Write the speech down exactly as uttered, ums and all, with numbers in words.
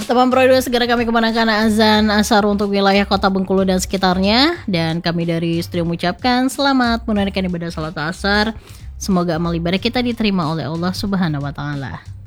Teman Pro dua segera kami kemenangkan azan asar untuk wilayah kota Bengkulu dan sekitarnya. Dan kami dari studio mengucapkan selamat menunaikan ibadah salat asar. Semoga amal ibadah kita diterima oleh Allah Subhanahu wa Ta'ala.